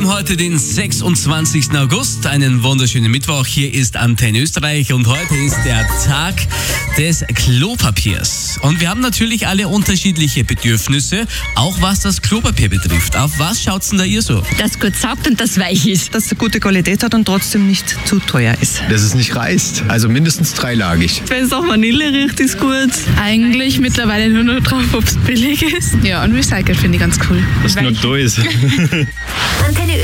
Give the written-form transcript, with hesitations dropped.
haben heute den 26. August, einen wunderschönen Mittwoch. Hier ist Antenne Österreich und heute ist der Tag des Klopapiers. Und wir haben natürlich alle unterschiedliche Bedürfnisse, auch was das Klopapier betrifft. Auf was schaut's denn da ihr so? Das gut saugt und das weich ist. Dass es eine gute Qualität hat und trotzdem nicht zu teuer ist. Dass es nicht reißt, also mindestens dreilagig. Wenn es auch Vanille riecht, ist gut. Eigentlich mittlerweile nur noch drauf, ob es billig ist. Ja, und recycelt finde ich ganz cool. Was nur da ist. Antenne